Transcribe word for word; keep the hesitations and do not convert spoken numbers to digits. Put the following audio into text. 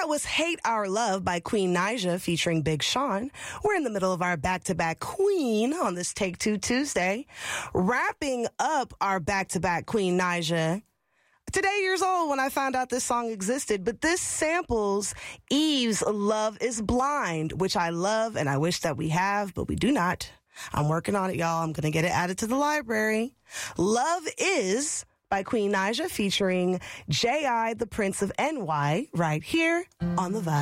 was Hate Our Love by Queen Naija featuring Big Sean. We're in the middle of our back-to-back Queen on this Take Two Tuesday. Wrapping up our back-to-back Queen Naija. Today years old when I found out this song existed, but this samples Eve's Love is Blind, which I love and I wish that we have, but we do not. I'm working on it, y'all. I'm going to get it added to the library. Love Is by Queen Naija featuring J I, the Prince of N Y, right here on The Vibe.